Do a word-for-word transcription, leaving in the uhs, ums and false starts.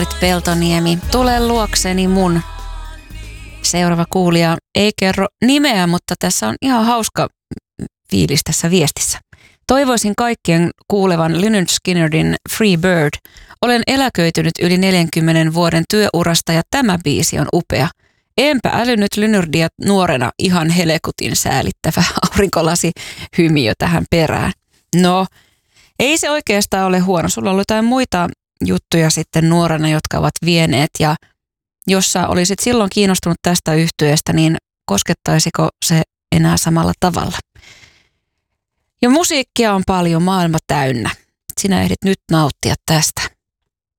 Peltoniemi, tule luokseni mun. Seuraava kuulija ei kerro nimeä, mutta tässä on ihan hauska fiilis tässä viestissä. Toivoisin kaikkien kuulevan Lynyrd Skynyrdin Free Bird. Olen eläköitynyt yli neljänkymmenen vuoden työurasta ja tämä biisi on upea. Enpä älynyt Lynyrdia nuorena, ihan helekutin säälittävä aurinkolasi hymiö tähän perään. No, ei se oikeastaan ole huono. Sulla on ollut jotain muita juttuja sitten nuorena, jotka ovat vieneet, ja jos sä olisit silloin kiinnostunut tästä yhtyeestä, niin koskettaisiko se enää samalla tavalla? Ja musiikkia on paljon, maailma täynnä. Sinä ehdit nyt nauttia tästä.